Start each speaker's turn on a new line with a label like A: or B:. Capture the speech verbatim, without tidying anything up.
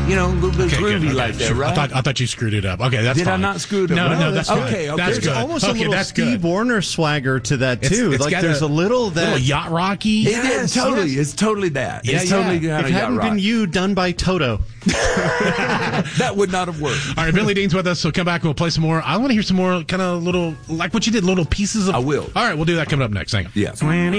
A: you know, a little bit
B: Okay,
A: groovy
B: good. Okay.
A: like that, right?
B: I thought, I thought you screwed it up. Okay, that's
A: Did
B: fine.
A: I not screw it up?
B: No,
A: Well,
B: no, that's
A: that's-
B: good.
A: okay, okay.
B: That's
A: There's
B: good.
C: Almost
B: okay,
C: a little
B: that's
C: Steve
B: good.
C: Warner swagger to that
B: It's-
C: too.
B: it's
C: like
B: got
C: there's a, little that
B: little yacht rocky.
A: It is totally. It's totally that.
B: Yeah,
A: It's totally
B: yeah.
A: kind
C: It
A: of yacht
C: hadn't
A: rock.
C: been you done by Toto.
A: That would not have worked.
B: All right, Billy Dean's with us, so come back and we'll play some more. I want to hear some more kind of little, like what you did, little pieces of.
A: I will.
B: All right, we'll do that coming up next. Hang on.
A: Yeah.